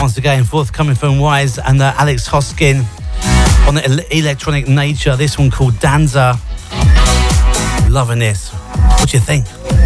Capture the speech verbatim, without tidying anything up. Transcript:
Once again, forthcoming from Wise and uh, Alex Hoskin on the ele- Electronic Nature. This one called Danza. Loving this. What do you think?